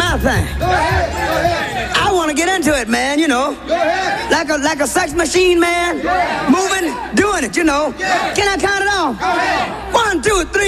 another thing. Go ahead. I want to get into it, man, you know. Go ahead. Like a sex machine, man. Moving, doing it, you know. Can I count it off? Go ahead. 1, 2, 3.